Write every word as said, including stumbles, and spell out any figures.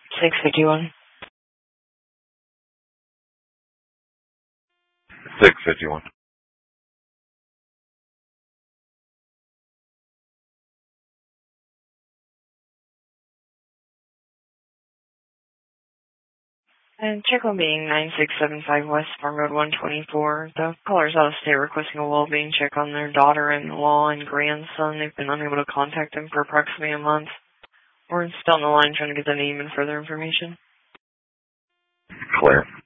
six fifty-one. six fifty-one. And check on being nine six seven five West Farm Road one twenty-four. The caller's out of state requesting a well-being check on their daughter-in-law and grandson. They've been unable to contact them for approximately a month. We're still on the line trying to get the name and further information. Clear.